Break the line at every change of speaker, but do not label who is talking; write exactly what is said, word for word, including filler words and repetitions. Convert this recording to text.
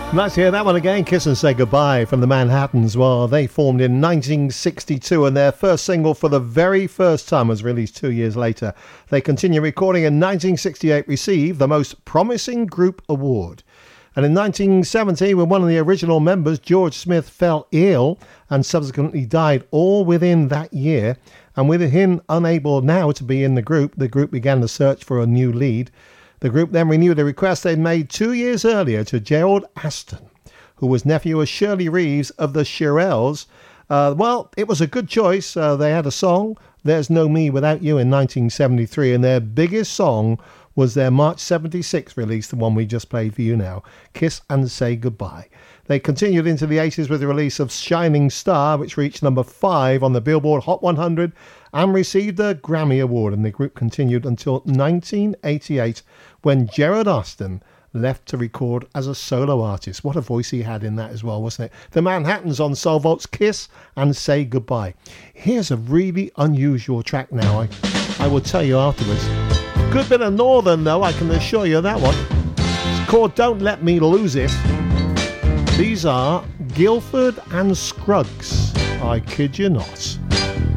Let's hear that one again. Kiss and Say Goodbye from the Manhattans. Well, they formed in nineteen sixty-two and their first single for the very first time was released two years later. They continued recording in nineteen sixty-eight, received the Most Promising Group Award. And in nineteen seventy, when one of the original members, George Smith, fell ill and subsequently died all within that year, and with him unable now to be in the group, the group began the search for a new lead. The group then renewed a request they'd made two years earlier to Gerald Aston, who was nephew of Shirley Reeves of the Shirelles. Uh, well, it was a good choice. Uh, they had a song, There's No Me Without You, in nineteen seventy-three, and their biggest song was their March seventy-six release, the one we just played for you now, Kiss and Say Goodbye. They continued into the eighties with the release of Shining Star, which reached number five on the Billboard Hot one hundred and received a Grammy Award, and the group continued until nineteen eighty-eight, when Gerald Aston left to record as a solo artist. What a voice he had in that as well, wasn't it? The Manhattans on Soul Vault's Kiss and Say Goodbye. Here's a really unusual track now, I, I will tell you afterwards. Good bit of Northern though, I can assure you that one. It's called Don't Let Me Lose It. These are Guilford and Scruggs. I kid you not.